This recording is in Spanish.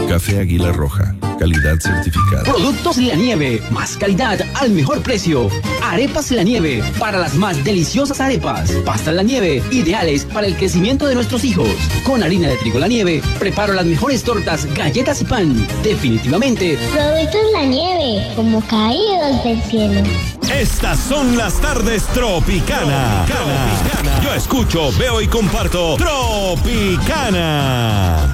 Café Águila Roja, calidad certificada. Productos La Nieve, más calidad al mejor precio. Arepas La Nieve, para las más deliciosas arepas. Pastas La Nieve, ideales para el crecimiento de nuestros hijos. Con harina de trigo La Nieve, preparo las mejores tortas, galletas y pan. Definitivamente. Productos La Nieve, como caídos del cielo. Estas son las tardes Tropicana. Yo escucho, veo y comparto Tropicana.